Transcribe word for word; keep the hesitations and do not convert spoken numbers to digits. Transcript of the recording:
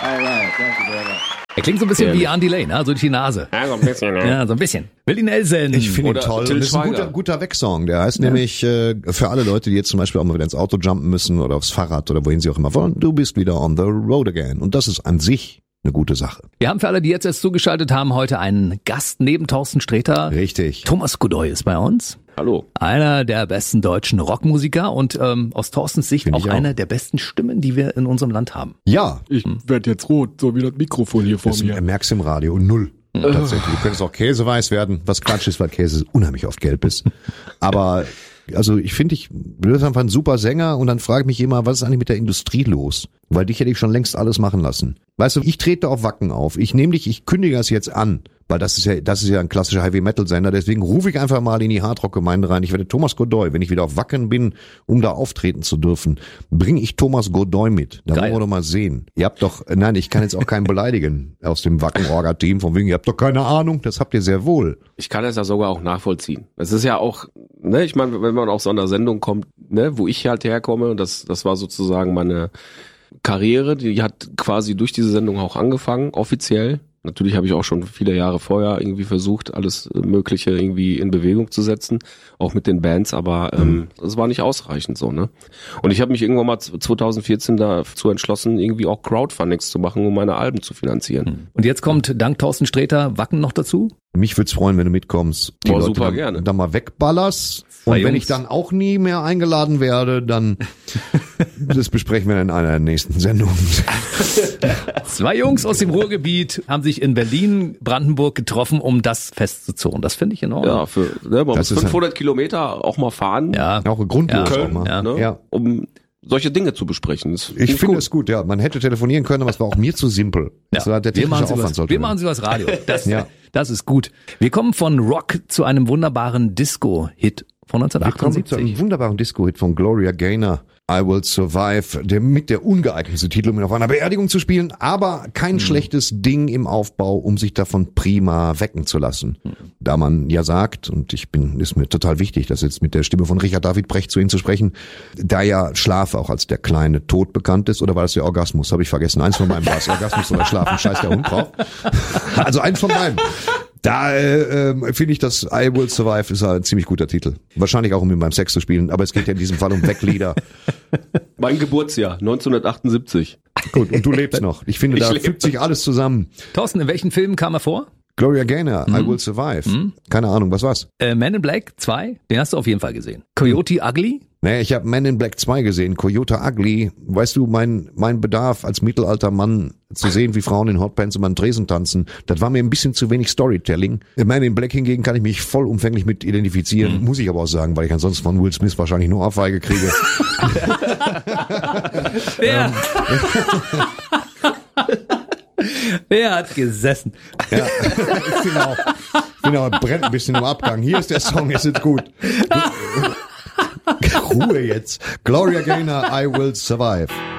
Alright, thank you very much. Er klingt so ein bisschen wie Andy Lane, also durch die Nase. Ja, so ein bisschen, ne? Ja, so ein bisschen. Willi Nelson. Ich finde ihn Oder toll. Till Das ist ein Schweiger. guter, guter Wegsong. Der heißt ja. nämlich äh, für alle Leute, die jetzt zum Beispiel auch mal wieder ins Auto jumpen müssen oder aufs Fahrrad oder wohin sie auch immer wollen, du bist wieder on the road again. Und das ist an sich eine gute Sache. Wir haben für alle, die jetzt erst zugeschaltet haben, heute einen Gast neben Thorsten Sträter. Richtig. Thomas Godoy ist bei uns. Hallo. Einer der besten deutschen Rockmusiker und ähm, aus Thorstens Sicht Find auch, ich auch. einer der besten Stimmen, die wir in unserem Land haben. Ja, Ich werd jetzt rot, so wie das Mikrofon hier vor das mir. merkst du im Radio. Null. Tatsächlich. Du könntest auch käseweiß werden, was Quatsch ist, weil Käse unheimlich oft gelb ist. Aber also ich finde, ich du bist einfach ein super Sänger und dann frage ich mich immer, was ist eigentlich mit der Industrie los? Weil dich hätte ich schon längst alles machen lassen. Weißt du, ich trete auf Wacken auf. Ich nehme dich, ich kündige das jetzt an. Weil das ist ja, das ist ja ein klassischer Heavy-Metal-Sender, deswegen rufe ich einfach mal in die Hardrock-Gemeinde rein. Ich werde Thomas Godoy, wenn ich wieder auf Wacken bin, um da auftreten zu dürfen, bringe ich Thomas Godoy mit. Da wollen wir doch mal sehen. Ihr habt doch, nein, ich kann jetzt auch keinen beleidigen aus dem Wacken-Orga-Team, von wegen, ihr habt doch keine Ahnung, das habt ihr sehr wohl. Ich kann das ja sogar auch nachvollziehen. Es ist ja auch, ne, ich meine, wenn man auf so einer Sendung kommt, ne, wo ich halt herkomme, das, das war sozusagen meine Karriere, die hat quasi durch diese Sendung auch angefangen, offiziell. Natürlich habe ich auch schon viele Jahre vorher irgendwie versucht, alles Mögliche irgendwie in Bewegung zu setzen, auch mit den Bands, aber ähm, es war nicht ausreichend so, ne? Und ich habe mich irgendwann mal zwanzig vierzehn dazu entschlossen, irgendwie auch Crowdfundings zu machen, um meine Alben zu finanzieren. Und jetzt kommt dank Thorsten Sträter Wacken noch dazu? Mich würd's freuen, wenn du mitkommst. Die Boah, Leute super dann, gerne. dann mal wegballerst. Zwei Und wenn Jungs. ich dann auch nie mehr eingeladen werde, dann das besprechen wir in einer der nächsten Sendungen. Zwei Jungs aus dem Ruhrgebiet haben sich in Berlin, Brandenburg getroffen, um das festzuzurren. Das finde ich in Ordnung. Ja, für ne, man Das muss ist fünfhundert Kilometer auch mal fahren, Ja. Auch ein Grundlos Ja. auch mal. Ja. ne, Ja. um solche Dinge zu besprechen. Das Ich finde es gut, ja. Man hätte telefonieren können, aber es war auch mir zu simpel. Das war der wir, technische machen sie Aufwand. was, sollte wir man- machen sie was Radio. Das, Ja. das ist gut. Wir kommen von Rock zu einem wunderbaren Disco-Hit von Wir kommen zu einem neunzehnhundertachtundsiebzig. wunderbaren Disco-Hit von Gloria Gaynor, I Will Survive, der mit der ungeeignetste Titel, um ihn auf einer Beerdigung zu spielen, aber kein schlechtes Ding im Aufbau, um sich davon prima wecken zu lassen. Da man ja sagt, und ich bin, ist mir total wichtig, das jetzt mit der Stimme von Richard David Brecht zu Ihnen zu sprechen, da ja Schlaf auch als der kleine Tod bekannt ist, oder war das der Orgasmus? Habe ich vergessen. Eins von beiden war es, Orgasmus oder Schlafen, scheiß der Hund drauf. Also eins von beiden. Da äh, äh, finde ich, dass I Will Survive ist ein ziemlich guter Titel. Wahrscheinlich auch, um ihn beim Sex zu spielen, aber es geht ja in diesem Fall um Weglieder. Mein Geburtsjahr, neunzehnhundertachtundsiebzig. Gut, und du lebst noch. Ich finde, Ich da lebe. fügt sich alles zusammen. Thorsten, in welchen Filmen kam er vor? Gloria Gaynor, I Will Survive. Keine Ahnung, was war's? Äh, Man in Black zwei, den hast du auf jeden Fall gesehen. Coyote Ugly? Nee, ich habe Man in Black zwei gesehen, Coyote Ugly. Weißt du, mein mein Bedarf als mittelalter Mann zu sehen, wie Frauen in Hotpants über den Tresen tanzen, das war mir ein bisschen zu wenig Storytelling. Man in Black hingegen kann ich mich vollumfänglich mit identifizieren, muss ich aber auch sagen, weil ich ansonsten von Will Smith wahrscheinlich nur Ohrfeige kriege. Wer? Wer hat gesessen? Ja, ich finde auch, ich finde auch, es brennt ein bisschen im Abgang. Hier ist der Song, es ist gut. Ruhe jetzt. Gloria Gaynor, I Will Survive.